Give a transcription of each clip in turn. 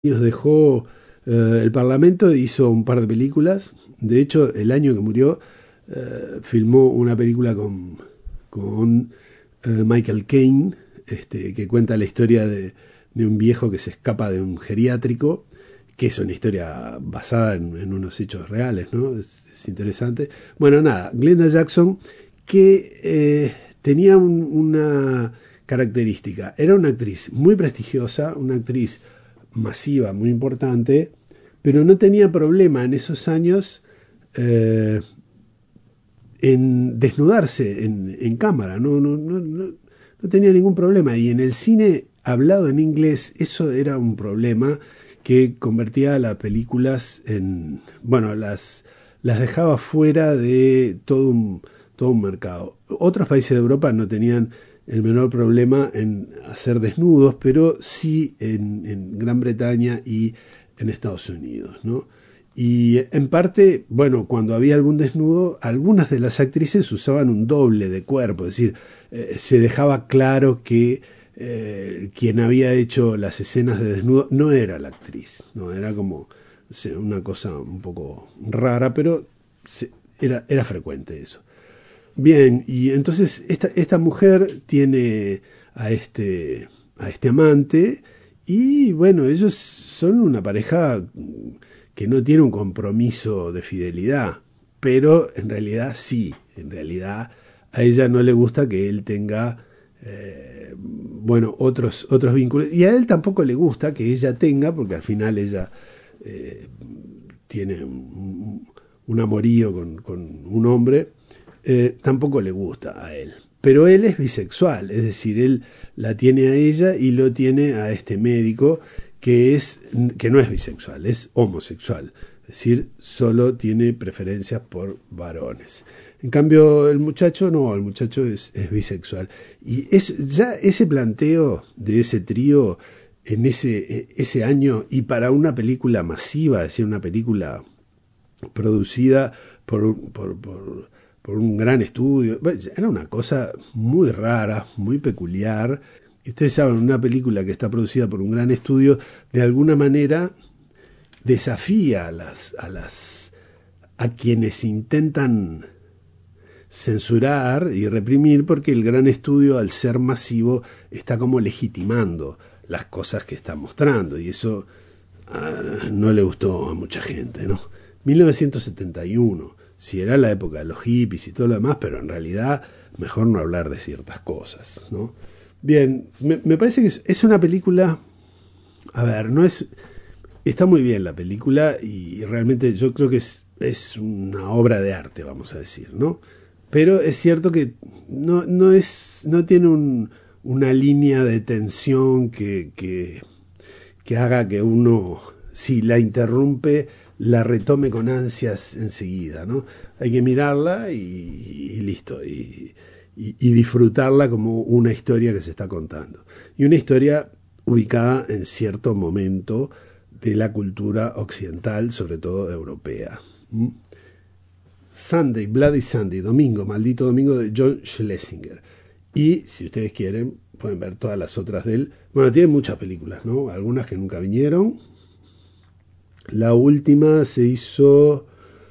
Dejó el Parlamento, hizo un par de películas. De hecho, el año que murió, filmó una película con Michael Caine, que cuenta la historia de un viejo que se escapa de un geriátrico, que es una historia basada en unos hechos reales, ¿no? Es interesante. Bueno, nada, Glenda Jackson, que tenía una característica. Era una actriz muy prestigiosa, una actriz masiva, muy importante, pero no tenía problema en esos años en desnudarse en cámara, no tenía ningún problema. Y en el cine hablado en inglés, eso era un problema que convertía las películas en, bueno, las dejaba fuera de todo un mercado. Otros países de Europa no tenían el menor problema en hacer desnudos, pero sí en Gran Bretaña y en Estados Unidos, ¿no? Y en parte, bueno, cuando había algún desnudo, algunas de las actrices usaban un doble de cuerpo, es decir, se dejaba claro que quien había hecho las escenas de desnudo no era la actriz, no era como, o sea, una cosa un poco rara, pero era frecuente eso. Bien, y entonces esta mujer tiene a este amante y bueno, ellos son una pareja que no tiene un compromiso de fidelidad, pero en realidad sí, en realidad a ella no le gusta que él tenga bueno, otros vínculos, y a él tampoco le gusta que ella tenga, porque al final ella tiene un amorío con un hombre. Tampoco le gusta a él. Pero él es bisexual, es decir, él la tiene a ella y lo tiene a este médico que no es bisexual, es homosexual. Es decir, solo tiene preferencias por varones. En cambio, el muchacho no, el muchacho es bisexual. Y ya ese planteo de ese trío en ese año, y para una película masiva, es decir, una película producida por un gran estudio. Era una cosa muy rara, muy peculiar. Y ustedes saben, una película que está producida por un gran estudio, de alguna manera desafía a quienes intentan censurar y reprimir, porque el gran estudio, al ser masivo, está como legitimando las cosas que está mostrando, y eso no le gustó a mucha gente, ¿no? 1971. Si era la época de los hippies y todo lo demás, pero en realidad mejor no hablar de ciertas cosas, ¿no? Bien, me parece que es una película, a ver, está muy bien la película y realmente yo creo que es una obra de arte, vamos a decir, ¿no? Pero es cierto que no tiene una línea de tensión que haga que uno, si la interrumpe, la retome con ansias enseguida, ¿no? Hay que mirarla y listo, y disfrutarla como una historia que se está contando. Y una historia ubicada en cierto momento de la cultura occidental, sobre todo europea. Sunday, Bloody Sunday, domingo, maldito domingo, de John Schlesinger. Y si ustedes quieren, pueden ver todas las otras de él. Bueno, tiene muchas películas, ¿no? Algunas que nunca vinieron. La última se hizo,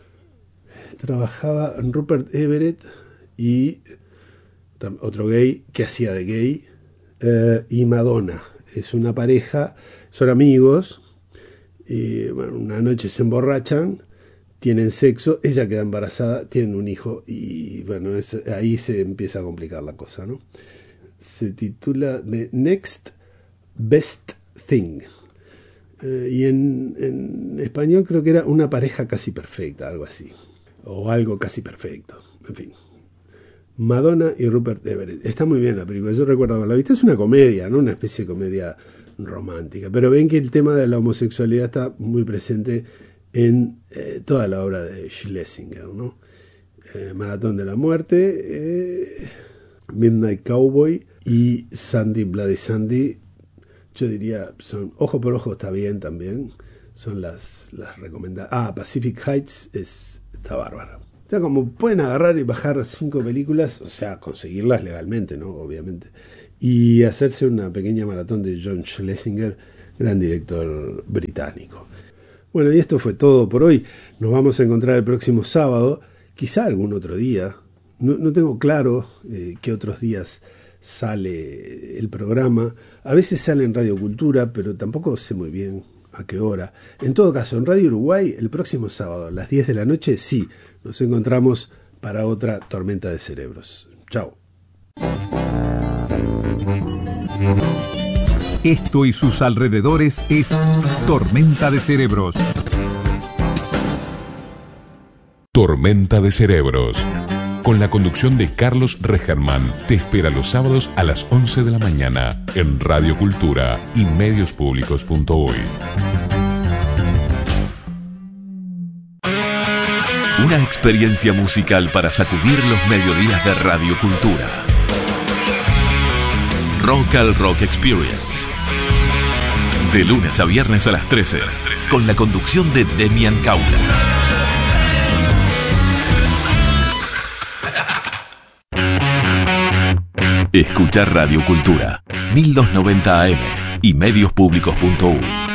trabajaba Rupert Everett y otro gay que hacía de gay, y Madonna. Es una pareja, son amigos, y bueno, una noche se emborrachan, tienen sexo, ella queda embarazada, tienen un hijo y bueno, ahí se empieza a complicar la cosa, ¿no? Se titula The Next Best Thing. Y en español creo que era Una pareja casi perfecta, algo así. O algo casi perfecto. En fin. Madonna y Rupert Everett. Está muy bien la película. Yo recuerdo haberla visto. Es una comedia, ¿no? Una especie de comedia romántica. Pero ven que el tema de la homosexualidad está muy presente en toda la obra de Schlesinger, ¿no? Maratón de la Muerte, Midnight Cowboy y Sunday, Bloody Sunday. Yo diría, son Ojo por Ojo, está bien también. Son las recomendadas. Pacific Heights está bárbara. O sea, como pueden agarrar y bajar 5 películas, o sea, conseguirlas legalmente, ¿no? Obviamente. Y hacerse una pequeña maratón de John Schlesinger gran director británico. Bueno, y esto fue todo por hoy. Nos vamos a encontrar el próximo sábado, quizá algún otro día. No tengo claro qué otros días sale el programa. A veces sale en Radio Cultura, pero tampoco sé muy bien a qué hora. En todo caso, en Radio Uruguay, el próximo sábado a las 10 de la noche, sí, nos encontramos para otra Tormenta de Cerebros. Chao. Esto y sus alrededores es Tormenta de Cerebros. Tormenta de Cerebros, con la conducción de Carlos Regerman, te espera los sábados a las 11 de la mañana en Radio Cultura y mediospublicos.uy. Una experiencia musical para sacudir los mediodías de Radio Cultura. Rock al Rock Experience. De lunes a viernes a las 13, con la conducción de Demian Caula. Escuchar Radio Cultura, 1290 AM y mediospublicos.uy.